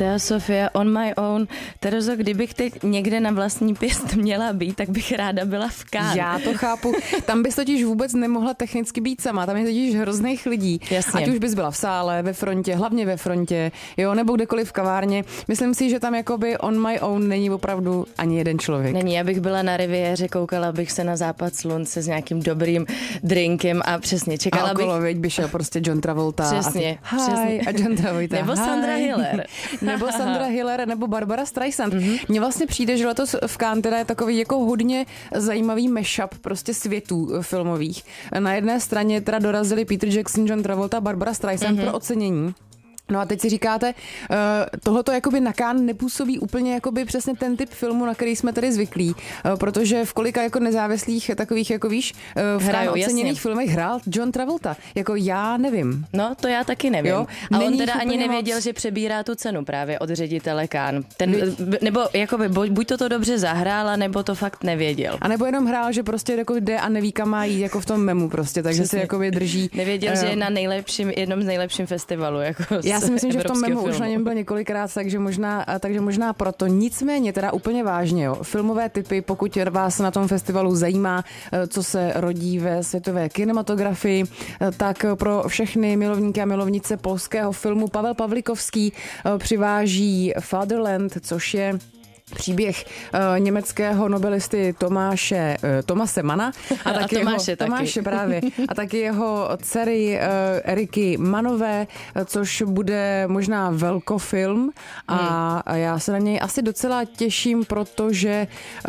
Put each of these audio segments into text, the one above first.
Thea Sofia, On My Own. Terezo, kdybych teď někde na vlastní pěst měla být, tak bych ráda byla v Cannes. Já to chápu. Tam bys totiž vůbec nemohla technicky být sama. Tam je totiž hrozných lidí. Jasně. Ať už bys byla v sále, ve frontě, hlavně ve frontě, jo, nebo kdekoliv v kavárně. Myslím si, že tam jakoby On My Own není opravdu ani jeden člověk. Není, já bych byla na riviéře, koukala bych se na západ slunce s nějakým dobrým drinkem a přesně čekala a okolo, by šel prostě John Travolta. Přesně, a hi, a John Travolta. Nebo Sandra Hüller. Nebo Sandra Hüller, nebo Barbara Streisand. Mně vlastně přijde, že letos v Cannes teda je takový jako hodně zajímavý mashup prostě světů filmových. Na jedné straně teda dorazili Peter Jackson, John Travolta, Barbara Streisand pro ocenění. No a teď si říkáte, tohleto jakoby na Cannes nepůsobí úplně jakoby přesně ten typ filmu, na který jsme tady zvyklí, protože v kolika jako nezávislých takových, jako víš, v Cannes oceněných filmech hrál John Travolta. Jako já nevím. No, to já taky nevím. Jo? A on teda ani nevěděl, že přebírá tu cenu právě od ředitele Cannes. Nebo jakoby buď to dobře zahrál, nebo to fakt nevěděl. A nebo jenom hrál, že prostě jako jde a neví, kam má jít, jako v tom memu prostě, takže si jakoby drží. Nevěděl, že je na jednom z nejlepším festivalu. Jako já si myslím, že v tom memu filmu. Už na něm byl několikrát, takže možná proto. Nicméně teda úplně vážně, jo. Filmové typy, pokud vás na tom festivalu zajímá, co se rodí ve světové kinematografii, tak pro všechny milovníky a milovnice polského filmu Pavel Pawlikowski přiváží Fatherland, což je příběh německého nobelisty Thomase Manna a taky Tomáše právě a taky jeho dcery Eriky Mannové, což bude možná velkofilm a já se na něj asi docela těším, protože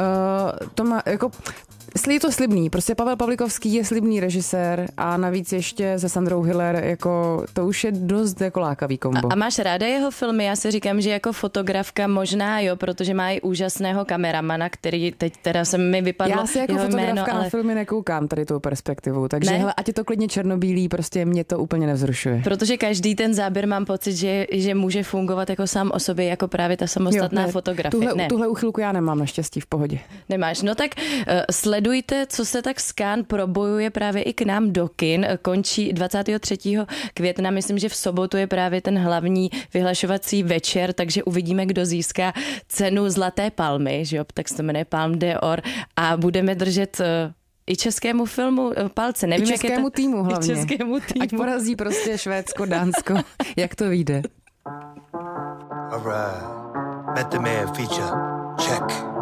to má jako je to slibný, prostě Pavel Pawlikowski je slibný režisér a navíc ještě se Sandrou Hüller, jako to už je dost jako lákavý kombo. A máš ráda jeho filmy? Já si říkám, že jako fotografka možná jo, protože má i úžasného kameramana, který teď teda se mi vypadlo. Já si jako fotografka na filmy nekoukám tady tou perspektivou, takže hele, ať je to klidně černobílý, prostě mě to úplně nevzrušuje. Protože každý ten záběr mám pocit, že může fungovat jako sám o sobě, jako právě ta samostatná fotografie. Tuhle úchylku já nemám naštěstí v pohodě. Nemáš, no tak sledujte, co se tak z Cannes probojuje právě i k nám do kin. Končí 23. května, myslím, že v sobotu je právě ten hlavní vyhlašovací večer, takže uvidíme, kdo získá cenu Zlaté palmy, že jo, tak se to jmenuje Palme d'Or a budeme držet i českému filmu palce. Nevím, I českému týmu hlavně. I českému týmu. Ať porazí prostě Švédsko, Dánsko, jak to vyjde. All right. Method Man feature. Check.